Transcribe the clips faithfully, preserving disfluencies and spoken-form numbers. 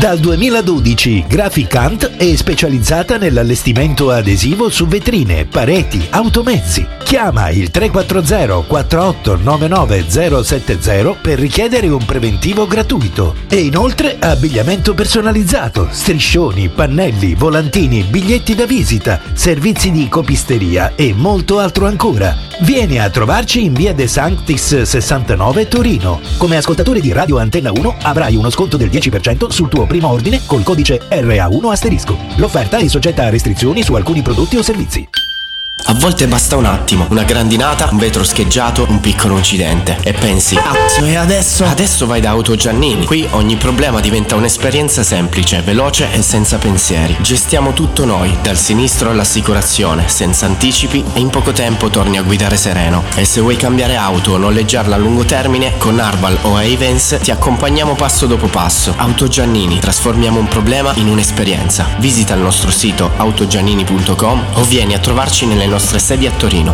Dal duemiladodici Graficant è specializzata nell'allestimento adesivo su vetrine, pareti, automezzi. Chiama il tre quattro zero quattro otto nove nove zero sette zero per richiedere un preventivo gratuito. E inoltre abbigliamento personalizzato, striscioni, pannelli, volantini, biglietti da visita, servizi di copisteria e molto altro ancora. Vieni a trovarci in via De Sanctis sessantanove Torino. Come ascoltatore di Radio Antenna uno avrai uno sconto del dieci per cento sul tuo primo ordine col codice R A uno asterisco. L'offerta è soggetta a restrizioni su alcuni prodotti o servizi. A volte basta un attimo, una grandinata, un vetro scheggiato, un piccolo incidente e pensi: cazzo, e adesso? Adesso vai da Auto Giannini. Qui ogni problema diventa un'esperienza semplice, veloce e senza pensieri. Gestiamo tutto noi, dal sinistro all'assicurazione, senza anticipi, e in poco tempo torni a guidare sereno. E se vuoi cambiare auto o noleggiarla a lungo termine, con Arval o Ayvens ti accompagniamo passo dopo passo. Auto Giannini, trasformiamo un problema in un'esperienza. Visita il nostro sito autogiannini punto com o vieni a trovarci nelle nostre sedi a Torino.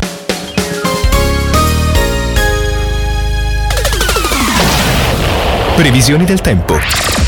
Previsioni del tempo.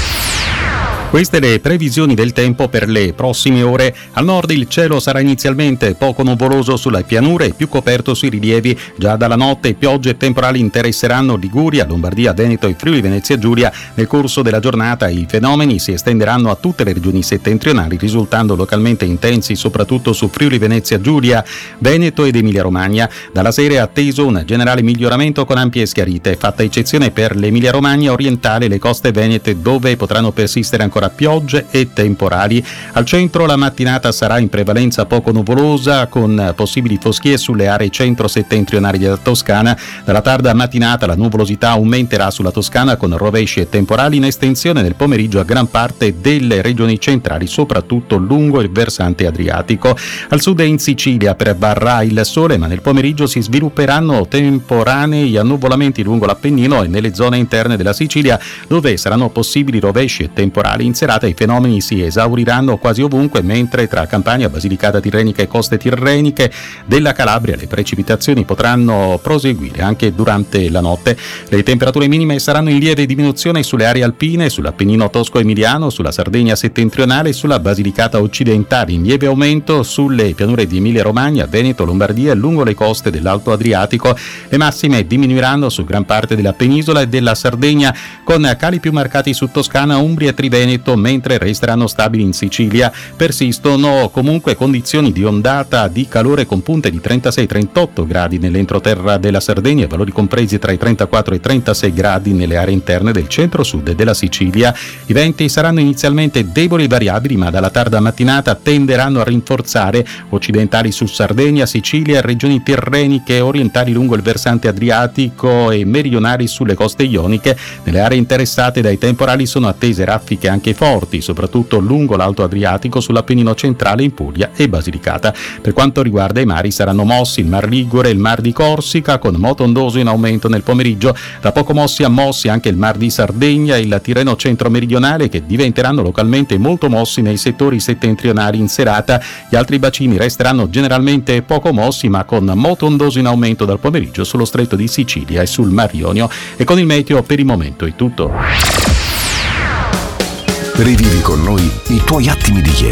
Queste le previsioni del tempo per le prossime ore. Al nord il cielo sarà inizialmente poco nuvoloso sulle pianure e più coperto sui rilievi. Già dalla notte piogge e temporali interesseranno Liguria, Lombardia, Veneto e Friuli Venezia Giulia. Nel corso della giornata i fenomeni si estenderanno a tutte le regioni settentrionali, risultando localmente intensi soprattutto su Friuli Venezia Giulia, Veneto ed Emilia Romagna. Dalla sera è atteso un generale miglioramento con ampie schiarite, fatta eccezione per l'Emilia Romagna orientale e le coste venete, dove potranno persistere ancora piogge e temporali. Al centro la mattinata sarà in prevalenza poco nuvolosa, con possibili foschie sulle aree centro-settentrionali della Toscana. Dalla tarda mattinata la nuvolosità aumenterà sulla Toscana, con rovesci e temporali in estensione nel pomeriggio a gran parte delle regioni centrali, soprattutto lungo il versante adriatico. Al sud e in Sicilia prevarrà il sole, ma nel pomeriggio si svilupperanno temporanei annuvolamenti lungo l'Appennino e nelle zone interne della Sicilia, dove saranno possibili rovesci e temporali. In serata i fenomeni si esauriranno quasi ovunque, mentre tra Campania, Basilicata tirrenica e coste tirreniche della Calabria le precipitazioni potranno proseguire anche durante la notte. Le temperature minime saranno in lieve diminuzione sulle aree alpine, sull'Appennino tosco-emiliano, sulla Sardegna settentrionale e sulla Basilicata occidentale, in lieve aumento sulle pianure di Emilia-Romagna, Veneto, Lombardia e lungo le coste dell'Alto Adriatico. Le massime diminuiranno su gran parte della penisola e della Sardegna, con cali più marcati su Toscana, Umbria e Triveneto, mentre resteranno stabili in Sicilia. Persistono comunque condizioni di ondata di calore con punte di trentasei trentotto gradi nell'entroterra della Sardegna e valori compresi tra i trentaquattro e i trentasei gradi nelle aree interne del centro-sud della Sicilia. I venti saranno inizialmente deboli e variabili, ma dalla tarda mattinata tenderanno a rinforzare, occidentali su Sardegna, Sicilia, regioni tirreniche e orientali lungo il versante adriatico e meridionali sulle coste ioniche. Nelle aree interessate dai temporali sono attese raffiche anche forti, soprattutto lungo l'Alto Adriatico, sull'Appennino centrale in Puglia e Basilicata. Per quanto riguarda i mari, saranno mossi il Mar Ligure e il Mar di Corsica, con moto ondoso in aumento nel pomeriggio. Da poco mossi a mossi anche il Mar di Sardegna e il Tirreno centro-meridionale, che diventeranno localmente molto mossi nei settori settentrionali in serata. Gli altri bacini resteranno generalmente poco mossi, ma con moto ondoso in aumento dal pomeriggio sullo Stretto di Sicilia e sul Mar Ionio. E con il meteo per il momento è tutto. Rivivi con noi i tuoi attimi di ieri.